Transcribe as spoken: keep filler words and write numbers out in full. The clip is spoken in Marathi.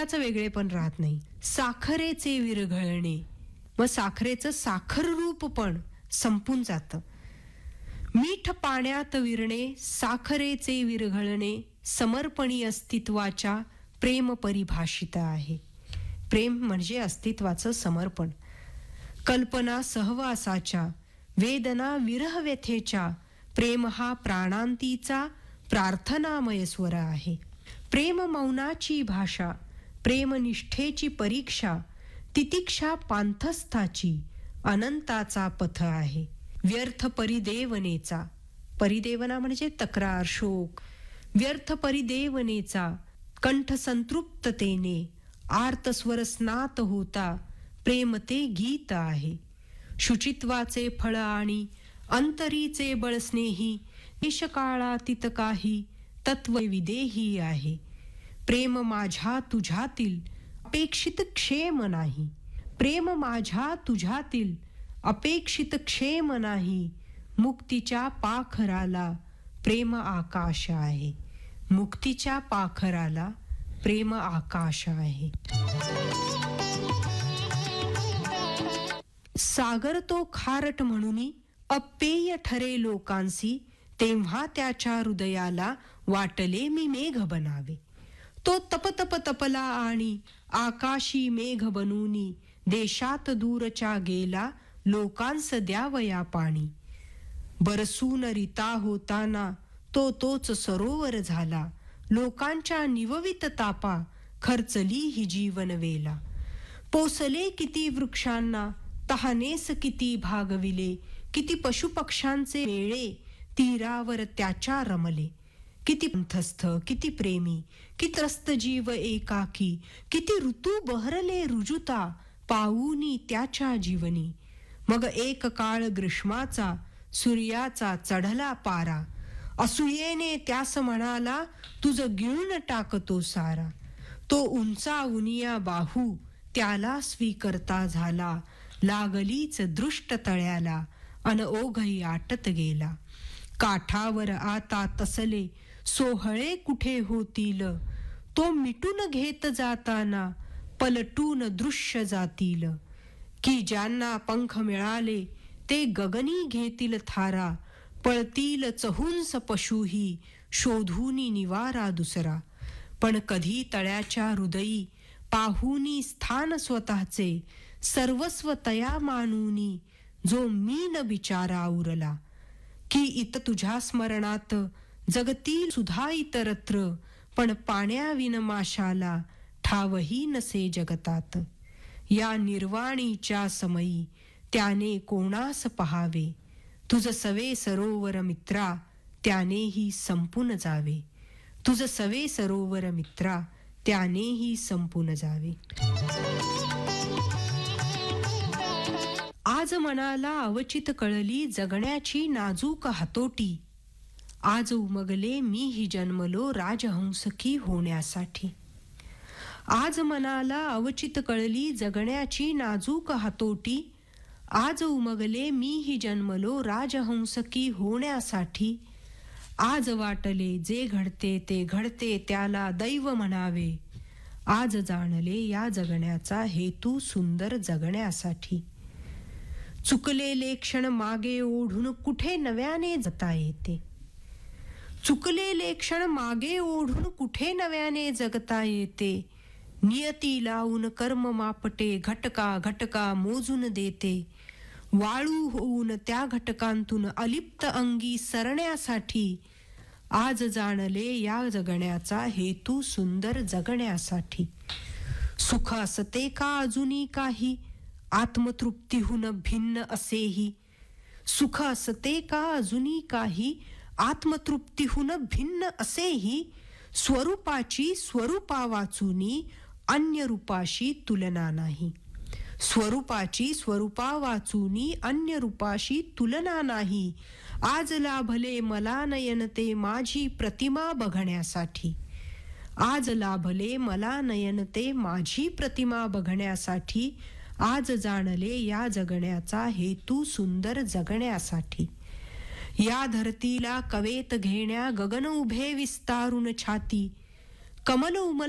मिठाचं वेगळेपण राहत नाही. साखरेचे विरघळणे, मग साखरेचं साखर रूप पण संपून जातं. मीठ पाण्यात विरणे, साखरेचे विरघळणे समर्पणी अस्तित्वाच्या प्रेम परिभाषित आहे. प्रेम म्हणजे अस्तित्वाचं समर्पण. कल्पना सहवासाच्या, वेदना विरह व्यथेच्या, प्रेम हा प्राणांतीचा प्रार्थनामय स्वर आहे. प्रेम मौनाची भाषा, प्रेमनिष्ठेची परीक्षा, तितिक्षा पांथस्थाची, अनंताचा पथ आहे. व्यर्थ परिदेवनेचा, परिदेवना म्हणजे तक्रार, शोक. व्यर्थ परिदेवनेचा कंठ संतृप्ततेने आर्तस्वर स्नात होता, प्रेम ते गीत आहे. शुचित्वाचे फळ आणि अंतरीचे बळस्नेही, निशकाळातीत काही तत्वविदेही आहे. प्रेम माझ्या तुझ्यातील अपेक्षित क्षेम नाही, प्रेम माझ्या तुझ्यातील अपेक्षित क्षेम नाही. मुक्तीच्या पाखराला प्रेम आकाश आहे, मुक्तीच्या पाखराला प्रेम आकाश आहे. सागर तो खारट म्हणून अपेय ठरे लोकांसी, तेव्हा त्याच्या हृदयाला वाटले मी मेघ बनावे. तो तपतप तपला आणि आकाशी मेघ बनूनी, देशात दूरच्या गेला लोकांस द्यावया पाणी. बरसून रिता होताना तो तोच सरोवर झाला, लोकांच्या निववित तापा खर्चली ही जीवन वेला. पोसले किती वृक्षांना, तहानेस किती भागविले, किती पशुपक्ष्यांचे मेळे तीरावर त्याच्या रमले. किती पंथस्थ, किती प्रेमी, किती त्रस्त जीव एकाकी, किती ऋतू बहरले रुजुता पाऊनी त्याच्या जीवनी. मग एक काळ ग्रीष्माचा, सूर्याचा चढला पारा, असूयेने त्यास म्हणाला तुझं गिळून टाकतो सारा. तो उंचा उनिया बाहू त्याला स्वीकर्ता झाला, लागलीच दृष्ट तळ्याला अन ओघही आटत गेला. काठावर आता तसले सोहळे कुठे होतील, तो मिटून घेत जाताना पलटून दृश्य जातील. की ज्यांना पंख मिळाले ते गगनी घेतील थारा, पळतील चहुंस पशुही शोधूनी निवारा दुसरा. पण कधी तळ्याच्या हृदयी पाहुनी स्थान स्वतःचे, सर्वस्व तया मानूनी जो मी न बिचारा उरला. की इत तुझ्या स्मरणात जगतील सुधा इतरत्र, पण पाण्याविन माशाला ठावही नसे जगतात. या निर्वाणीच्या समयी त्याने कोणास पहावे, तुझ सवे सरोवर मित्रा त्यानेही संपून जावे. तुझ सवे सरोवर मित्रा त्यानेही संपून जावे. आज मनाला अवचित कळली जगण्याची नाजूक हातोटी, आज उमगले मीही जन्मलो राजहंसकी होण्यासाठी. आज मनाला अवचित कळली जगण्याची नाजूक हातोटी, आज उमगले मीही जन्मलो राजहंसकी होण्यासाठी. आज वाटले जे घडते ते घडते त्याला दैव म्हणावे, आज जाणले या जगण्याचा हेतू सुंदर जगण्यासाठी. चुकलेले क्षण मागे ओढून कुठे नव्याने जगता येते, चुकलेले क्षण मागे ओढून कुठे नव्याने जगता येते. नियती लावून कर्म मापटे घटका घटका मोजून देते, वाळू होऊन त्या घटकांतून अलिप्त अंगी सरण्यासाठी. आज जाणले या जगण्याचा हेतू सुंदर जगण्यासाठी. सुख असते का अजूनी काही, आत्मतृप्तीहून भिन्न असेही. सुख असते का अजूनी काही, आत्मतृप्तीहून भिन्न असेही. स्वरूपाची स्वरूपा वाचूनी अन्य रूपाशी तुलना नाही. स्वरूपाची स्वरूपा वाचूनी अन्य रूपाशी तुलना नाही. आज लाभले मला नयन ते माझी प्रतिमा बघण्यासाठी. आज लाभले मला नयन ते माझी प्रतिमा बघण्यासाठी. आज जाणले या जगण्याचा हेतू सुंदर जगण्यासाठी. या धरतीला कवेत घेण्या गगन उभे विस्तारून छाती, कमल उमल